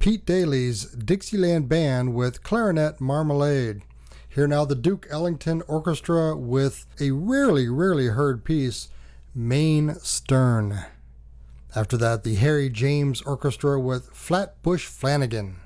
Pete Daly's Dixieland Band with Clarinet Marmalade. Here now the Duke Ellington Orchestra with a rarely heard piece, Main Stern. After that, the Harry James Orchestra with Flatbush Flanagan.